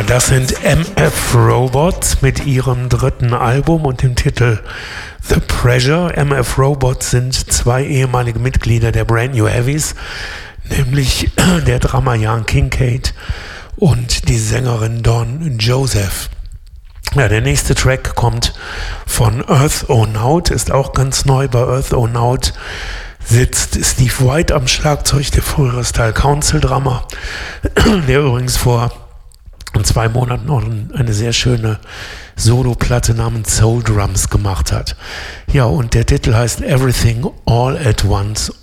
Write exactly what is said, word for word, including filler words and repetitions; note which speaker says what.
Speaker 1: Das sind M F Robots mit ihrem dritten Album und dem Titel The Pressure. M F Robots sind zwei ehemalige Mitglieder der Brand New Heavies, nämlich der Drummer Jan Kincaid und die Sängerin Dawn Joseph. Ja, der nächste Track kommt von Earthonaut, ist auch ganz neu. Bei Earthonaut sitzt Steve White am Schlagzeug, der frühere Style Council Drummer, der übrigens vor zwei Monaten noch eine sehr schöne Solo-Platte namens Soul Drums gemacht hat. Ja, und der Titel heißt Everything All at Once